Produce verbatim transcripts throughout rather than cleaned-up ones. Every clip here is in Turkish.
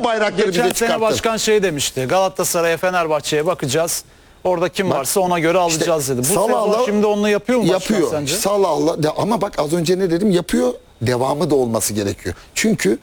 bayrakları bize Geçen çıkarttın. sene başkan şey demişti. Galatasaray'a, Fenerbahçe'ye bakacağız. Orada kim bak, varsa ona göre alacağız işte, dedi. Bu Salah'la, sezon şimdi onunla yapıyor mu başkan yapıyor. sence? Salah'la de, ama bak az önce ne dedim? Yapıyor. Devamı da olması gerekiyor. Çünkü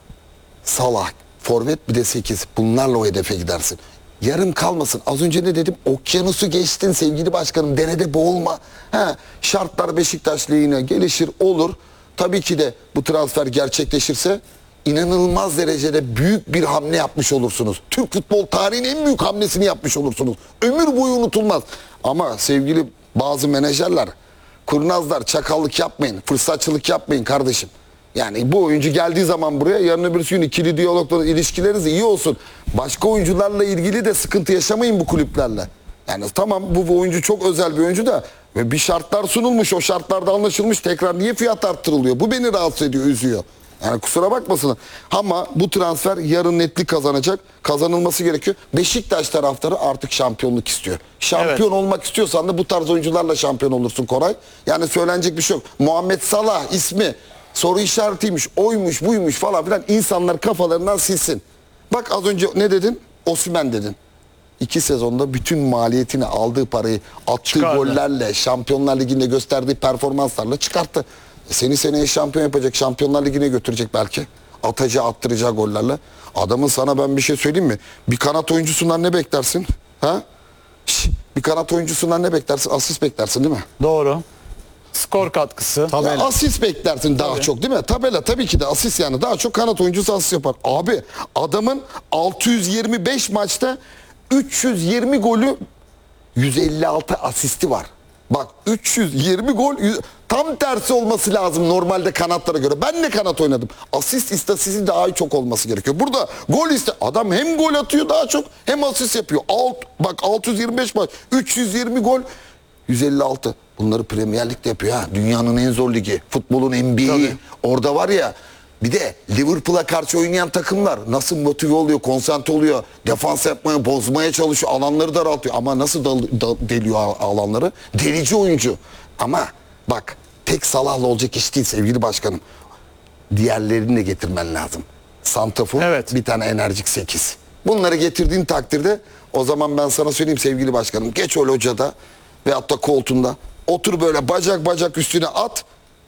Salah, forvet bir de sekiz. Bunlarla o hedefe gidersin. Yarım kalmasın. Az önce ne dedim? Okyanusu geçtin sevgili başkanım. Derede boğulma. Ha, şartlar Beşiktaş lehine gelişir, olur. Tabii ki de bu transfer gerçekleşirse inanılmaz derecede büyük bir hamle yapmış olursunuz. Türk futbol tarihinin en büyük hamlesini yapmış olursunuz. Ömür boyu unutulmaz. Ama sevgili bazı menajerler, kurnazlar, çakallık yapmayın, fırsatçılık yapmayın kardeşim. Yani bu oyuncu geldiği zaman buraya, yarın öbürsü gün ikili diyalogla ilişkileriniz iyi olsun. Başka oyuncularla ilgili de sıkıntı yaşamayın bu kulüplerle. Yani tamam, bu oyuncu çok özel bir oyuncu da ve bir şartlar sunulmuş, o şartlarda anlaşılmış, tekrar niye fiyat arttırılıyor? Bu beni rahatsız ediyor, üzüyor. Yani kusura bakmasın ama bu transfer yarın netlik kazanacak. Kazanılması gerekiyor. Beşiktaş taraftarı artık şampiyonluk istiyor. Şampiyon evet. olmak istiyorsan da bu tarz oyuncularla şampiyon olursun Koray. Yani söylenecek bir şey yok. Muhammed Salah ismi soru işaretiymiş, oymuş, buymuş falan filan, insanlar kafalarından silsin. Bak az önce ne dedin? Osimhen dedin. İki sezonda bütün maliyetini, aldığı parayı attığı çıkardı. Gollerle, Şampiyonlar Ligi'nde gösterdiği performanslarla çıkarttı. Seni seneye şampiyon yapacak, Şampiyonlar Ligi'ne götürecek belki. Atacağı, attıracağı gollerle. Adamın sana ben bir şey söyleyeyim mi? Bir kanat oyuncusundan ne beklersin? Ha? Şş, bir kanat oyuncusundan ne beklersin? Asist beklersin değil mi? Doğru. Skor katkısı. Ya asist beklersin daha tabii. çok değil mi? Tabela tabii ki de asist, yani daha çok kanat oyuncusu asist yapar. Abi adamın altı yüz yirmi beş maçta üç yüz yirmi golü, yüz elli altı asisti var. Bak üç yüz yirmi gol, tam tersi olması lazım normalde kanatlara göre. Ben de kanat oynadım. Asist istatistiği daha çok olması gerekiyor. Burada gol iste adam hem gol atıyor daha çok hem asist yapıyor. Alt, bak altı yüz yirmi beş maç, üç yüz yirmi gol, yüz elli altı. Bunları Premier Lig'de yapıyor ha. Dünyanın en zor ligi. Futbolun N B A'yi. Orada var ya, bir de Liverpool'a karşı oynayan takımlar nasıl motive oluyor, konsantre oluyor, defans yapmaya, bozmaya çalışıyor, alanları daraltıyor. Ama nasıl dal, dal, deliyor alanları? Delici oyuncu. Ama bak, tek Salah'la olacak iş değil sevgili başkanım. Diğerlerini de getirmen lazım. Santrafor, evet. bir tane enerjik sekiz. Bunları getirdiğin takdirde o zaman ben sana söyleyeyim sevgili başkanım. Geç o locada veyahut da koltuğunda. Otur böyle bacak bacak üstüne at.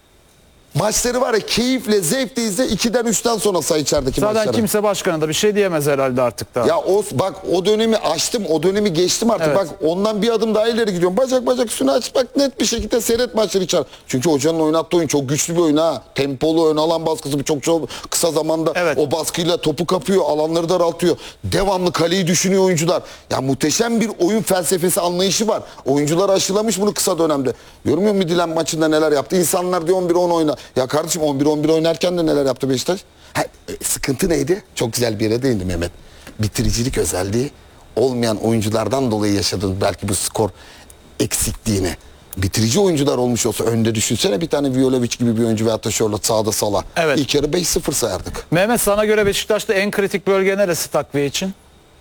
Maçları var ya, keyifle, zevkle izle. ikiden üçten sonra say içerideki Zaten maçları. Zaten kimse başkana da bir şey diyemez herhalde artık da. Ya o, bak o dönemi açtım, o dönemi geçtim artık. Evet. Bak ondan bir adım daha ileri gidiyorum. Bacak bacak üstüne aç, bak net bir şekilde seyret maçları içer. Çünkü hocanın oynattığı oyun çok güçlü bir oyun ha. Tempolu, ön alan baskısı, çok çok kısa zamanda evet. o baskıyla topu kapıyor, alanları daraltıyor. Devamlı kaleyi düşünüyor oyuncular. Ya muhteşem bir oyun felsefesi, anlayışı var. Oyuncular aşılamış bunu kısa dönemde. Görmüyor musun Midtjylland maçında neler yaptı? İnsanlar diyor on bir on oyna. Ya kardeşim on bir on bir oynarken de neler yaptı Beşiktaş? Ha, sıkıntı neydi? Çok güzel bir yere değindi Mehmet. Bitiricilik özelliği olmayan oyunculardan dolayı yaşadığın belki bu skor eksikliğini. Bitirici oyuncular olmuş olsa önde, düşünsene bir tane Violovic gibi bir oyuncu veyahut da Charlotte sağda Salah. Evet. İlk yarı beş sıfır sayardık. Mehmet, sana göre Beşiktaş'ta en kritik bölge neresi takviye için?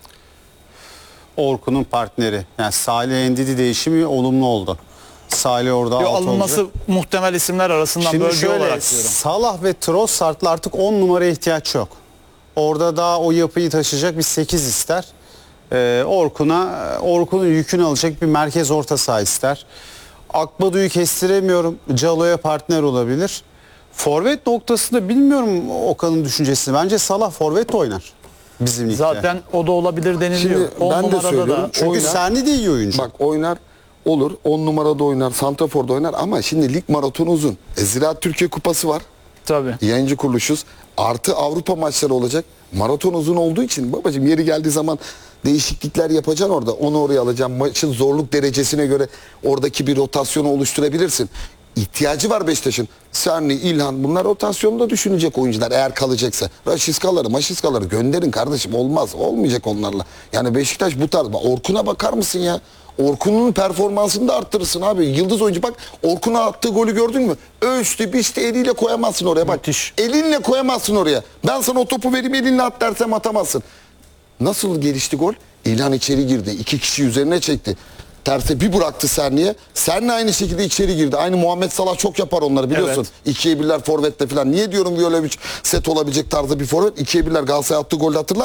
Orkun'un partneri. Yani Salih Endidi değişimi olumlu oldu. Salih orada Yo, alt alınması olacak. muhtemel isimler arasından Şimdi bölge şöyle, olarak diyorum. Salah ve Trossard'la artık on numaraya ihtiyaç yok. Orada daha o yapıyı taşıyacak bir sekiz ister. Ee, Orkun'a Orkun'un yükünü alacak bir merkez orta saha ister. Akbadu'yu kestiremiyorum. Calo'ya partner olabilir. Forvet noktasında bilmiyorum Okan'ın düşüncesini. Bence Salah forvet oynar. Bizim ligde. Zaten o da olabilir deniliyor. Şimdi ben de söylüyorum. Da. Çünkü Serni de iyi oyuncu. Bak oynar. Olur. on numarada oynar. Santrafor'da oynar. Ama şimdi lig maratonu uzun. E, Ziraat Türkiye Kupası var. Tabii. Yayıncı kuruluşuz. Artı Avrupa maçları olacak. Maraton uzun olduğu için babacığım yeri geldiği zaman değişiklikler yapacaksın orada. Onu oraya alacaksın. Maçın zorluk derecesine göre oradaki bir rotasyonu oluşturabilirsin. İhtiyacı var Beşiktaş'ın. Serni, İlhan, bunlar rotasyonda düşünecek oyuncular eğer kalacaksa. Raşiskaları, maşiskaları gönderin kardeşim. Olmaz. Olmayacak onlarla. Yani Beşiktaş bu tarz. Orkun'a bakar mısın ya? Orkun'un performansını da arttırırsın abi. Yıldız oyuncu, bak Orkun'a attığı golü gördün mü? Ölçtü, biçti, eliyle koyamazsın oraya. Bak, müthiş. Elinle koyamazsın oraya. Ben sana o topu vereyim, elinle at dersem atamazsın. Nasıl gelişti gol? İlhan içeri girdi. İki kişi üzerine çekti. Terse bir bıraktı Serni'ye. Serni aynı şekilde içeri girdi. Aynı Muhammed Salah çok yapar onları biliyorsun. Evet. İkiye birler forvette falan. Niye diyorum Violovic set olabilecek tarzda bir forvet? İkiye birler Galatasaray attığı golü hatırlar.